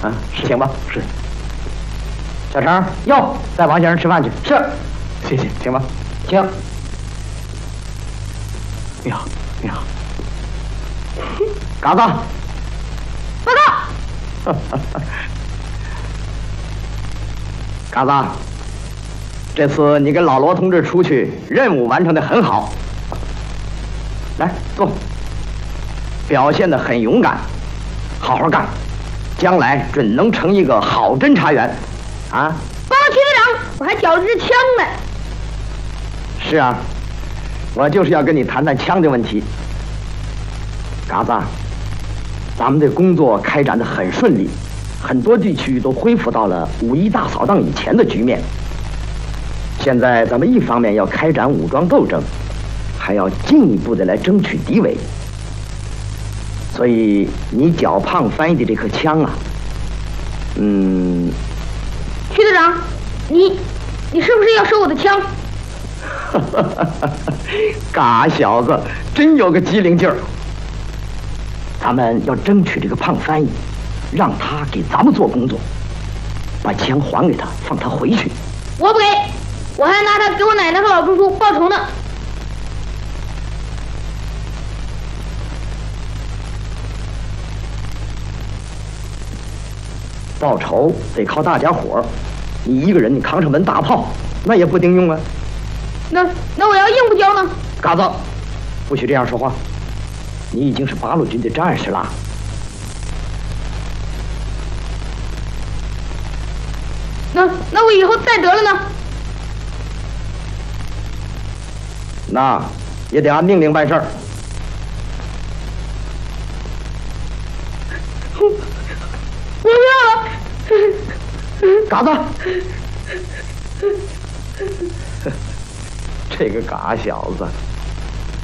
啊，请吧。是。小程，哟，带王先生吃饭去。是。谢谢，请吧。请。你好，你好。嘎子。 报告。 嘎子，这次你跟老罗同志出去，任务完成的很好。来，坐。表现得很勇敢，好好干，将来准能成一个好侦查员。啊！ 报告区队长，我还缴了支枪呢。 是啊，我就是要跟你谈谈枪的问题。嘎子，咱们的工作开展得很顺利，很多地区都恢复到了5.1大扫荡以前的局面。现在咱们一方面要开展武装斗争，还要进一步的来争取敌伪。所以你脚胖翻译的这颗枪啊， 区队长，你是不是要收我的枪？ 嘎小子，真有个机灵劲儿。咱们要争取这个胖翻译，让他给咱们做工作，把枪还给他，放他回去。 我不给，我还拿他给我奶奶和老叔叔报仇呢。 报仇得靠大家伙儿，你一个人你扛上门大炮，那也不顶用啊。 那我要硬不交呢？ 嘎子，不许这样说话。你已经是八路军的战士了。 那我以后再得了呢？ 那也得按命令办事儿。 我不要了。 嘎子，这个嘎小子。